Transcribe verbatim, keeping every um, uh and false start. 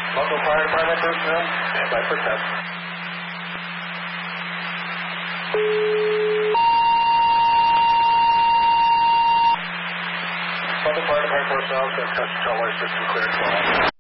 Local fire department personnel, stand by for test. Local fire department personnel, test control system cleared.